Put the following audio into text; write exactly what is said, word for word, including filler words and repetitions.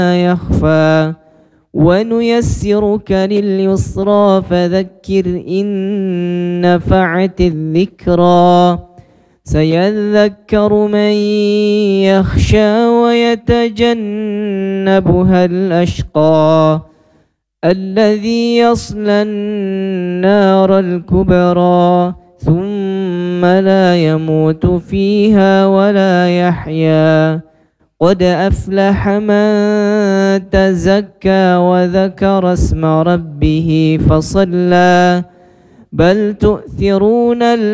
يخفى ونيسرك لليسرى فذكر إن نفعت الذكرى سيذكر من يخشى ويتجنبها الأشقى الذي يصلى النار الكبرى ثم لا يموت فيها ولا يحيا قد أفلح من تزكى وذكر اسم ربه فصلى بل تؤثرون